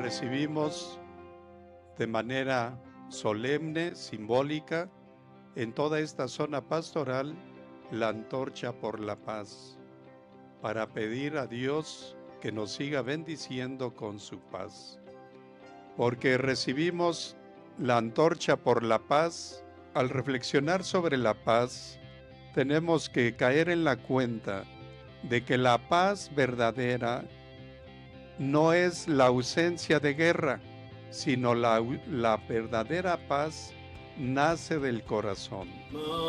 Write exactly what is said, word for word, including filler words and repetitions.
recibimos de manera solemne, simbólica, en toda esta zona pastoral, la antorcha por la paz, para pedir a Dios que nos siga bendiciendo con su paz. Porque recibimos la antorcha por la paz, al reflexionar sobre la paz, tenemos que caer en la cuenta de que la paz verdadera no es la ausencia de guerra, sino la, la verdadera paz nace del corazón.